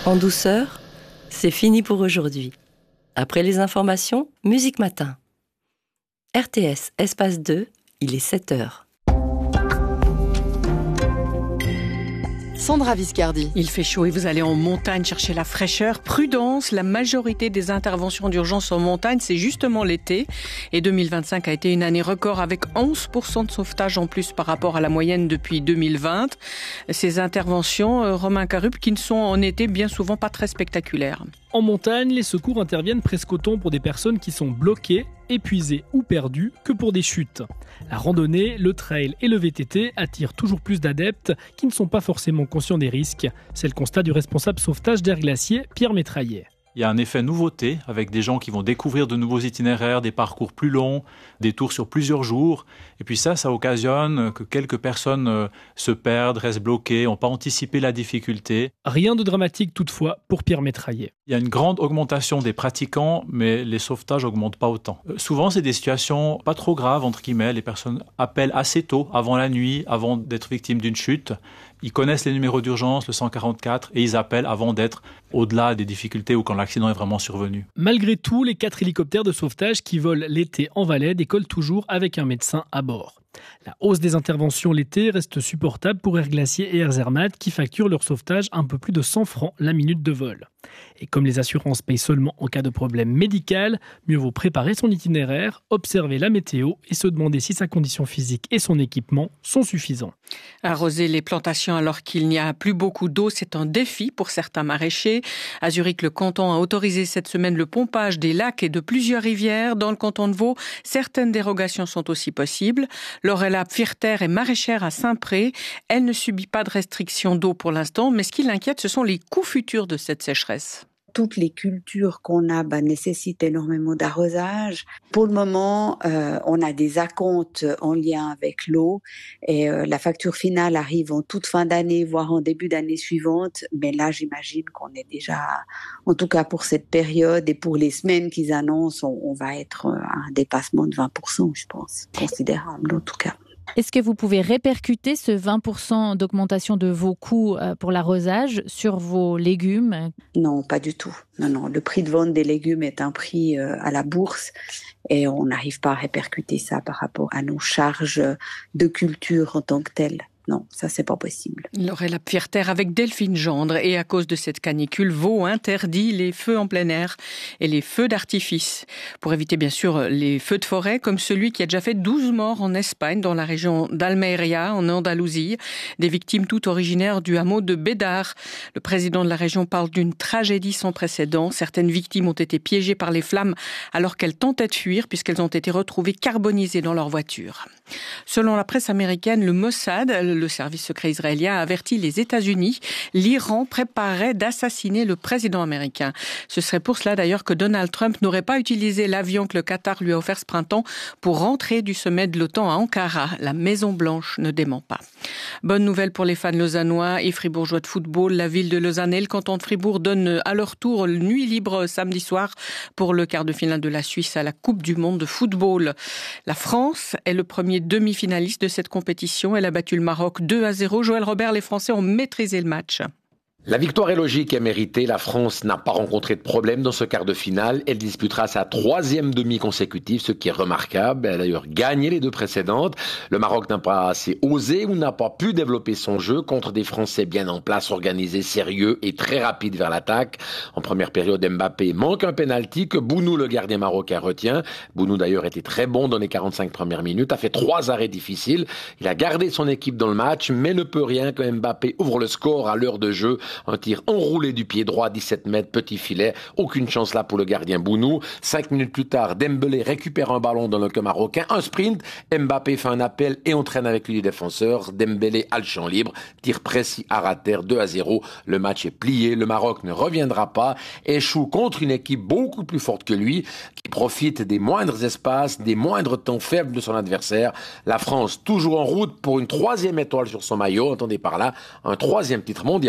En douceur, c'est fini pour aujourd'hui. Après les informations, Musique Matin. RTS, espace 2, il est 7h. Sandra Viscardi. Il fait chaud et vous allez en montagne chercher la fraîcheur. Prudence, la majorité des interventions d'urgence en montagne, c'est justement l'été. Et 2025 a été une année record avec 11% de sauvetage en plus par rapport à la moyenne depuis 2020. Ces interventions, Romain Carup, qui ne sont en été bien souvent pas très spectaculaires. En montagne, les secours interviennent presque autant pour des personnes qui sont bloquées, épuisées ou perdues que pour des chutes. La randonnée, le trail et le VTT attirent toujours plus d'adeptes qui ne sont pas forcément conscients des risques. C'est le constat du responsable sauvetage d'Air Glacier, Pierre Métraillet. Il y a un effet nouveauté avec des gens qui vont découvrir de nouveaux itinéraires, des parcours plus longs, des tours sur plusieurs jours. Et puis ça occasionne que quelques personnes se perdent, restent bloquées, n'ont pas anticipé la difficulté. Rien de dramatique toutefois pour Pierre Métraillet. Il y a une grande augmentation des pratiquants, mais les sauvetages n'augmentent pas autant. Souvent, c'est des situations pas trop graves, entre guillemets. Les personnes appellent assez tôt, avant la nuit, avant d'être victimes d'une chute. Ils connaissent les numéros d'urgence, le 144, et ils appellent avant d'être au-delà des difficultés ou quand l'accident est vraiment survenu. Malgré tout, les 4 hélicoptères de sauvetage qui volent l'été en Valais décollent toujours avec un médecin à bord. La hausse des interventions l'été reste supportable pour Air Glacier et Air Zermatt qui facturent leur sauvetage un peu plus de 100 francs la minute de vol. Et comme les assurances payent seulement en cas de problème médical, mieux vaut préparer son itinéraire, observer la météo et se demander si sa condition physique et son équipement sont suffisants. Arroser les plantations alors qu'il n'y a plus beaucoup d'eau, c'est un défi pour certains maraîchers. À Zurich, le canton a autorisé cette semaine le pompage des lacs et de plusieurs rivières. Dans le canton de Vaud, certaines dérogations sont aussi possibles. Lorella Pfirter est maraîchère à Saint-Pré. Elle ne subit pas de restrictions d'eau pour l'instant, mais ce qui l'inquiète, ce sont les coûts futurs de cette sécheresse. Toutes les cultures qu'on a nécessitent énormément d'arrosage. Pour le moment, on a des acomptes en lien avec l'eau et la facture finale arrive en toute fin d'année, voire en début d'année suivante. Mais là, j'imagine qu'on est déjà, en tout cas pour cette période et pour les semaines qu'ils annoncent, on va être à un dépassement de 20%, je pense, considérable en tout cas. Est-ce que vous pouvez répercuter ce 20% d'augmentation de vos coûts pour l'arrosage sur vos légumes ? Non, pas du tout. Non. Le prix de vente des légumes est un prix à la bourse et on n'arrive pas à répercuter ça par rapport à nos charges de culture en tant que telles. Non, ça, c'est pas possible. Lorella Pfirter avec Delphine Gendre. Et à cause de cette canicule, Vaud interdit les feux en plein air et les feux d'artifice. Pour éviter, bien sûr, les feux de forêt, comme celui qui a déjà fait 12 morts en Espagne, dans la région d'Almeria, en Andalousie. Des victimes toutes originaires du hameau de Bédar. Le président de la région parle d'une tragédie sans précédent. Certaines victimes ont été piégées par les flammes alors qu'elles tentaient de fuir, puisqu'elles ont été retrouvées carbonisées dans leur voiture. Selon la presse américaine, le Mossad, le service secret israélien, a averti les États-Unis. L'Iran préparait d'assassiner le président américain. Ce serait pour cela d'ailleurs que Donald Trump n'aurait pas utilisé l'avion que le Qatar lui a offert ce printemps pour rentrer du sommet de l'OTAN à Ankara. La Maison-Blanche ne dément pas. Bonne nouvelle pour les fans lausannois et fribourgeois de football. La ville de Lausanne et le canton de Fribourg donnent à leur tour nuit libre samedi soir pour le quart de finale de la Suisse à la Coupe du monde de football. La France est le premier demi-finaliste de cette compétition. Elle a battu le Maroc 2-0. Joël Robert, les Français ont maîtrisé le match. La victoire est logique et méritée. La France n'a pas rencontré de problème dans ce quart de finale. Elle disputera sa 3e demi consécutive, ce qui est remarquable. Elle a d'ailleurs gagné les 2 précédentes. Le Maroc n'a pas assez osé ou n'a pas pu développer son jeu contre des Français bien en place, organisés, sérieux et très rapides vers l'attaque. En première période, Mbappé manque un penalty que Bounou, le gardien marocain, retient. Bounou d'ailleurs était très bon dans les 45 premières minutes, a fait 3 arrêts difficiles. Il a gardé son équipe dans le match, mais ne peut rien que Mbappé ouvre le score à l'heure de jeu. Un tir enroulé du pied droit, 17 mètres, petit filet. Aucune chance là pour le gardien Bounou. 5 minutes plus tard, Dembélé récupère un ballon dans le camp marocain. Un sprint. Mbappé fait un appel et entraîne avec lui les défenseurs. Dembélé a le champ libre. Tir précis à rater, 2-0. Le match est plié. Le Maroc ne reviendra pas. Échoue contre une équipe beaucoup plus forte que lui, qui profite des moindres espaces, des moindres temps faibles de son adversaire. La France, toujours en route pour une 3e étoile sur son maillot. Entendez par là, un 3e titre mondial.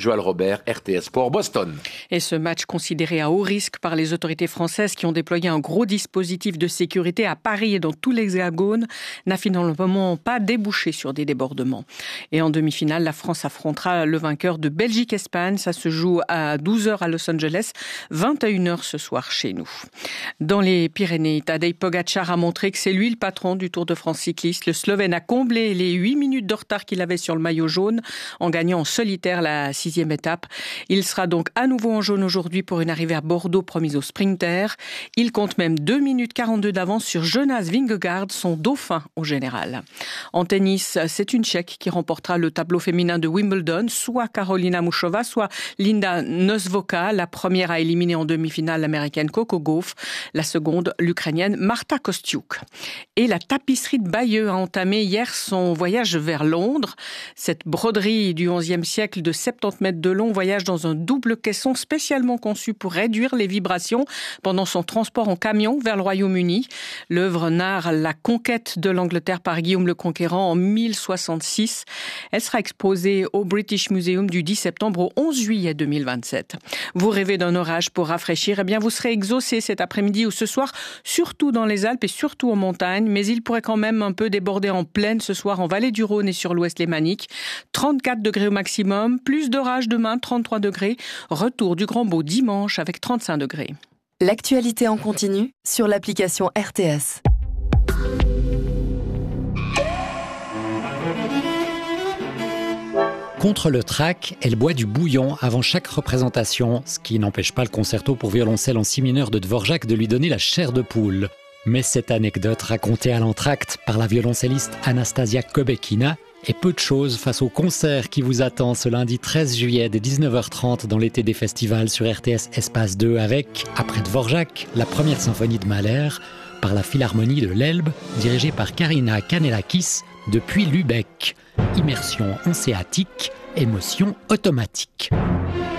Joël Robert, RTS Sport, Boston. Et ce match considéré à haut risque par les autorités françaises qui ont déployé un gros dispositif de sécurité à Paris et dans tout l'Hexagone n'a finalement pas débouché sur des débordements. Et en demi-finale, la France affrontera le vainqueur de Belgique-Espagne. Ça se joue à 12h à Los Angeles, 21h ce soir chez nous. Dans les Pyrénées, Tadej Pogačar a montré que c'est lui le patron du Tour de France cycliste. Le Slovène a comblé les 8 minutes de retard qu'il avait sur le maillot jaune en gagnant en solitaire la 6e étape. Il sera donc à nouveau en jaune aujourd'hui pour une arrivée à Bordeaux promise aux sprinters. Il compte même 2 minutes 42 d'avance sur Jonas Vingegaard, son dauphin au général. En tennis, c'est une Tchèque qui remportera le tableau féminin de Wimbledon, soit Karolina Muchova, soit Linda Nosvoka. La première a éliminé en demi-finale l'américaine Coco Gauff, la seconde l'ukrainienne Marta Kostyuk. Et la tapisserie de Bayeux a entamé hier son voyage vers Londres. Cette broderie du XIe siècle de 70 mètres de long voyage dans un double caisson spécialement conçu pour réduire les vibrations pendant son transport en camion vers le Royaume-Uni. L'œuvre narre la conquête de l'Angleterre par Guillaume le Conquérant en 1066. Elle sera exposée au British Museum du 10 septembre au 11 juillet 2027. Vous rêvez d'un orage pour rafraîchir, eh bien vous serez exaucé cet après-midi ou ce soir, surtout dans les Alpes et surtout en montagne, mais il pourrait quand même un peu déborder en plaine ce soir en vallée du Rhône et sur l'ouest lémanique. 34 degrés au maximum, plus d'orage demain, 33 degrés. Retour du grand beau dimanche avec 35 degrés. L'actualité en continu sur l'application RTS. Contre le trac, elle boit du bouillon avant chaque représentation, ce qui n'empêche pas le concerto pour violoncelle en si mineur de Dvorak de lui donner la chair de poule. Mais cette anecdote racontée à l'entracte par la violoncelliste Anastasia Kobekina est peu de choses face au concert qui vous attend ce lundi 13 juillet dès 19h30 dans l'été des festivals sur RTS Espace 2 avec, après Dvorak, la première symphonie de Mahler par la Philharmonie de l'Elbe dirigée par Karina Kanellakis depuis Lübeck. Immersion encéatique, émotion automatique.